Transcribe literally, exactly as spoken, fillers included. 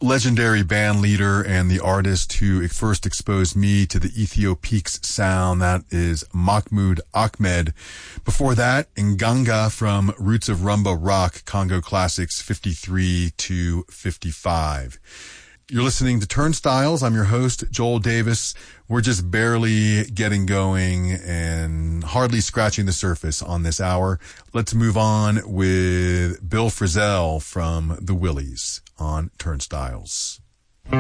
legendary band leader and the artist who first exposed me to the Ethiopiques sound. That is Mahmoud Ahmed. Before that, Nganga from Roots of Rumba Rock, Congo Classics fifty-three to fifty-five. You're listening to Turnstiles. I'm your host, Joel Davis. We're just barely getting going and hardly scratching the surface on this hour. Let's move on with Bill Frisell from the Willies on Turnstiles.